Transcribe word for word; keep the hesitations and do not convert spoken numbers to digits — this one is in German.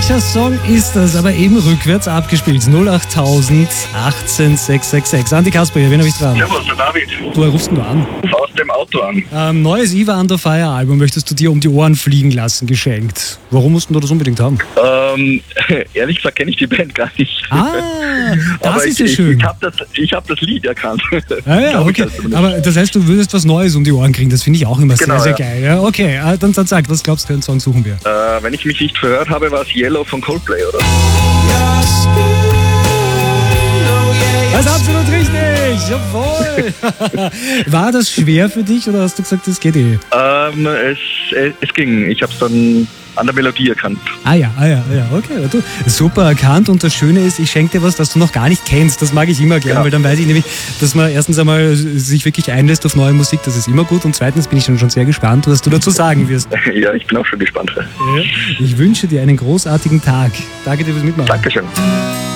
Welcher Song ist das? Aber eben rückwärts abgespielt. null acht tausend achtzehn sechs sechs sechs. Andi Kasper, wen habe ich dran? Servus, der David. Du rufst nur an. Aus dem Auto an. Ähm, neues Eva Under Fire Album möchtest du dir um die Ohren fliegen lassen, geschenkt. Warum musst du das unbedingt haben? Ähm, ehrlich gesagt kenne ich die Band gar nicht. Ah, das Aber ist ich, ja schön. Ich, ich habe das, ich hab das Lied erkannt. Ah, ja, Glaub ich okay. halt zumindest. Aber das heißt, du würdest was Neues um die Ohren kriegen. Das finde ich auch immer Genau, sehr, sehr ja. geil. Ja, okay, äh, dann, dann sag, was glaubst du, für einen Song suchen wir? Äh, wenn ich mich nicht verhört habe, war es Yellow von Coldplay, oder? Das ist absolut richtig! Jawohl! War das schwer für dich oder hast du gesagt, das geht eh? Ähm, es, es, es ging. Ich habe es dann an der Melodie erkannt. Ah ja, ah ja, ah ja, okay. Du, super erkannt und das Schöne ist, ich schenke dir was, das du noch gar nicht kennst. Das mag ich immer gern, Ja. weil dann weiß ich nämlich, dass man erstens einmal sich wirklich einlässt auf neue Musik, das ist immer gut und zweitens bin ich schon, schon sehr gespannt, was du dazu sagen wirst. Ja, ich bin auch schon gespannt. Ich wünsche dir einen großartigen Tag. Danke dir fürs Mitmachen. Dankeschön.